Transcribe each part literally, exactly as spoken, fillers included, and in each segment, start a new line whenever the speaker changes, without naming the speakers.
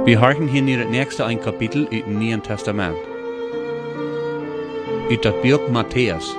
Wir harken hier naar het nächste ein Kapitel uit het Nieuwe Testament. Uit het boek Matthäus.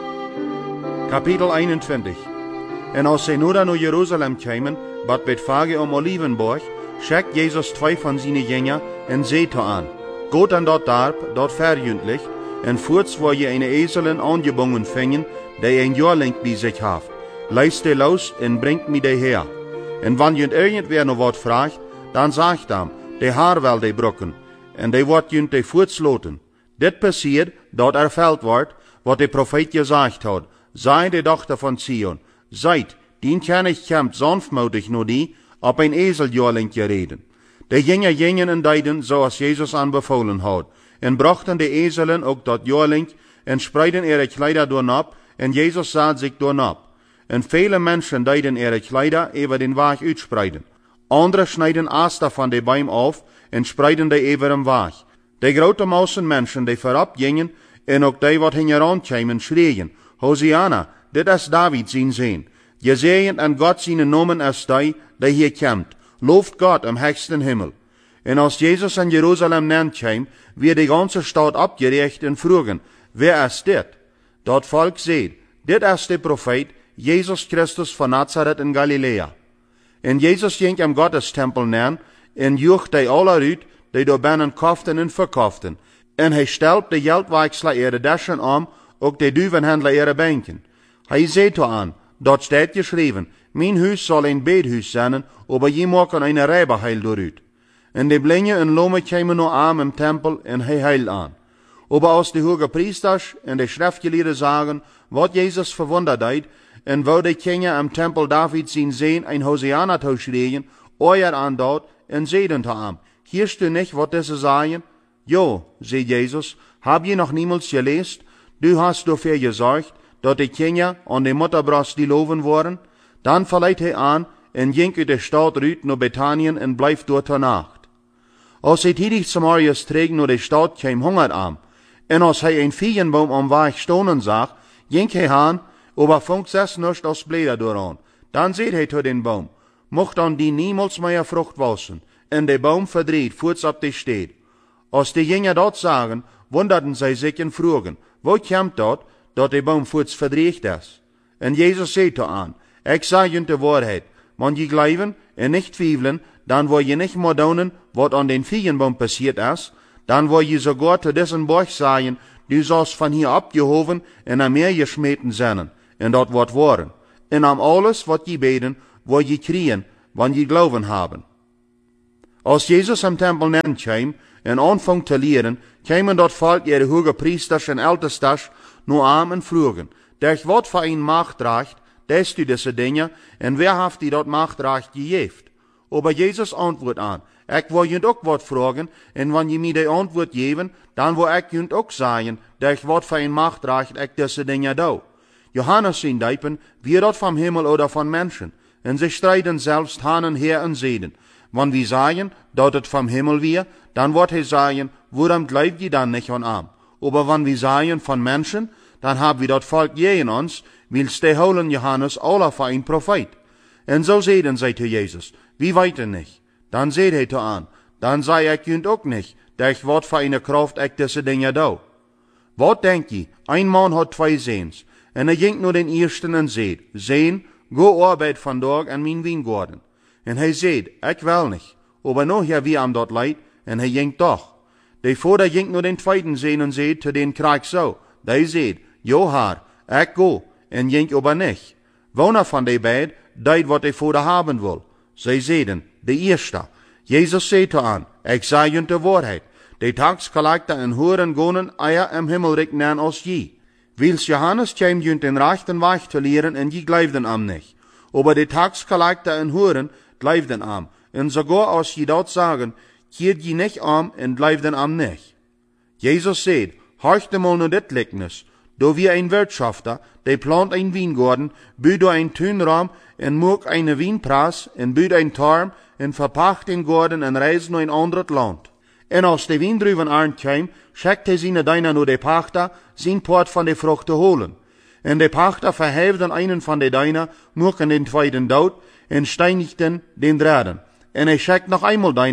Kapitel eenentwintig. En als zij nu dan naar Jeruzalem kwamen, wat bij het vage om Olivenborg, schickt Jezus twee van zijn jengers en zei te aan: Gaat dan dat dorp, dat verjündlich, en voorts waar je een ezelen aangebonden vingen, die een jaarling bij zich heeft. Leist die los en brengt mij die her. En wanneer je irgendwer nog wat vraagt, dan zegt hem, die haar wel die brokken, en die wordt je die voortsloten. Dit passiert, dat erveld wordt, wat de profeet gezegd had. Zij de dochter van Sion, zijt, dien König kämpt sanftmoedig nur die, op een ezeljaarling gereden. De gingen gingen en deiden, zoals Jezus aanbevolen had, en brachten de ezelen ook dat jaarling, en spreiden ihre Kleider doornap, en Jezus zat zich doornap. En vele mensen deiden ihre Kleider über den Weg uitspreiden. Andere schneiden Aster van de Baum auf, en spreiden die über den Weg. De grote Mausen Menschen, die voorop gingen, en ook die wat hingeraan kwamen, schreien: Hosianna, dit is David zijn zoon. Gezegend en God zijn nomen is die, die hier komt. Looft God im höchsten Himmel. En als Jezus in Jeruzalem neerkwam, werd de ganze stad opgericht en vroegen: Wer is dit? Dat volk zei: Dit is de profeet, Jezus Christus van Nazareth in Galilea. En Jezus ging am Gottestempel neer, en joeg die alle uit, die door binnen kochten en verkochten. En hij stelt de geldwechsler ihre Daschen om, ook de duivenhandler ihre Bänken. Hij zei toe aan: Dat staat geschreven: Mijn huis zal een bedhuis zijn, aber je maken een rijbeheil dooruit. En de blinde en lome kwamen nog aan im tempel, en hij heil aan. Aber als de hoge priesters en de schriftgeleerden zagen, wat Jezus verwonderd deed, en wou de kinderen im tempel David zijn zoon een Hosianna te schreien, euer aandoet, en zeiden te hem: Hierst du nicht, wat deze zeggen? Jo, zei Jezus, hab je nog niemals geleest? Du hast dafür gezorgd, dat de kinderen aan de mutterbrust die loven worden? Dan verleiht hij aan, en ging uit de stad uit naar Bethanien, en blijft dort ter nacht. Als hij tidig Samarias trek naar de stad kwam hongerd aan, en als hij een viegenboom am weg stonen zag, ging hij aan, aber funkt zes nicht als Blätter dooraan. Dan zei hij tot den boom: Mocht dan die niemals meer Frucht wassen, en de boom verdreht voorts op de steed. Als de jingen dat zagen, wunderten zij zich en vroegen: Wo komt dat, dat de boom voorts verdreht is? En Jezus zei te aan: Ik zeg je de waarheid, want je geloven en niet twijfelen, dan wil je niet meer doen wat aan den viegenboom passiert is, dan wil je sogar te dessen borg zeggen: Du sollst van hier abgehoven en naar meer gesmeten zijn, en dat wordt worden. En am alles wat je beden, wil je kriegen, want je geloven hebben. Als Jezus am tempel neerkwam en aanvang te leren, kwamen dat volk ihre hoge priesters en ältestes nu aan en vroegen: Durch wat voor een macht draagt, des du deze dingen, en wer heeft die dat macht draagt gegeven? Aber Jezus antwoordt aan: Ik wil je ook wat vragen, en wanneer je mij die antwoord geven, dan wil ik je ook zeggen, durch wat voor een macht draagt ik deze dingen doe. Johannes zijn dijpen, wie dat van Himmel oder van mensen, en ze strijden zelfs han en her en zeden. Want wie zeggen dat het van Himmel weer, dan wordt hij zeggen: Waarom glaubt je dan niet aan hem? Aber wann wir sagen von Menschen, dann haben wir dat volk gegen uns, wils die holen Johannes alle voor een Prophet. En zo zeiden zij te Jezus: Wie weten nicht? Dan zei hij te aan: Dan zei ik junt ook niet, durch wat voor een kracht ik deze dingen doe. Wat denk je? Een man had twee zoons, en hij ging naar den eersten en zei: Zoon, go arbeid vandaag aan mijn wijngaarden. En hij zei: Ik wil niet, aber nog ja wie am dat leid, en hij ging toch. De vader ging naar den tweeden zoon en zei te den krijg zo. Die zei: Jo haar, ik go, en ging aber niet. Woner van de beid deed wat de vader hebben wil. Zij zeiden: De eerste. Jezus zei te aan: Ik zeg je de waarheid. De taxcollector en hoeren gonen eier im himmelrijk neer als je. Wils Johannes kwam je den rechten weg te leren, en je geloofden am niet. Aber de taxcollector en hoeren geloofden am. En sogar als je dat sagen, keert je niet am en geloofden am niet. Jezus zei: Horcht mal naar dit Gleichnis. Do wie ein Wirtschafter, der plant ein Weingarten, büht ein Tuinraum, en maakt eine Wijnpras, en büht ein Turm, en verpacht den Garten, en reist naar een ander land. En als de wijndruiven aankwam, schickt hij zijn diener naar de pachter, zijn poort van de vrucht te holen. En de pachter verheefden einen van de diener, maakten den tweeden dood, en steinigten den derden. En hij schickt nog eenmaal diener,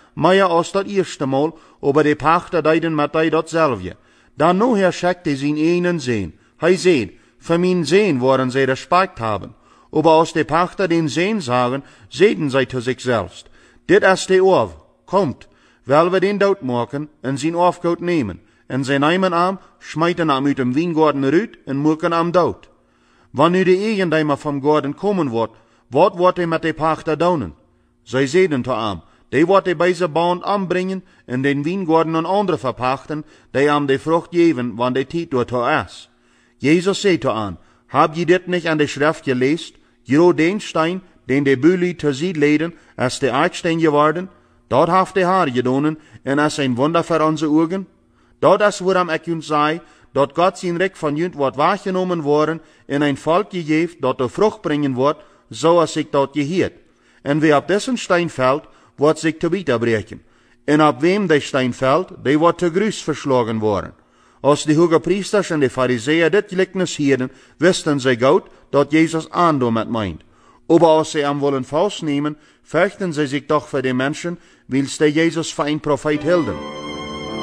mehr als dat eerste Mal, aber die Pachter deiden met hij datzelfde. Dan nu her schickt hij zijn einen Seen. Hij zei, für mijn Seen worden zij Respekt haben. Aber als die Pachter den Seen sagen, seden zij zu sich selbst. Dit is de Orf, kommt, weil wir den dood maken en zijn Orfgoed nemen. En zij nemen am, schmijten am uit dem Wijngarten eruit en maken am dood. Wanneer de Eigenheimer vom Garten kommen wordt, wat wordt hij met de Pachter doen? Zij zeiden te am, die wordt hij bij zijn baan aanbrengen en den Wijngarten aan anderen verpachten, die am de Frucht geven, wanneer de tijd dort is. Jezus zei te aan, hab je dit niet aan de Schrift gelezen? Jo den Stein, den de Bühli te ziet leden, is de Eikstein geworden, dat heeft de Haar gedonen en is een Wunder voor onze ogen. Dat is waarom ik u zei, dat God zijn Recht van junt wordt waargenomen worden en een volk gegeven dat de Frucht brengen wordt, zoals ik dat geheerd. En wie op dessen Stein fällt, wordt zich te bieten breken. En op wem de Stein fällt, die wordt te gruis verslagen worden. Als de hoge priesters en de fariseeën dit gelijkenis hielden, wisten zij goed dat Jezus aandoen met meint. Aber als sie am wollen vastnemen, fürchten sie sich doch für die Menschen, weil sie Jezus für ein Prophet hielden.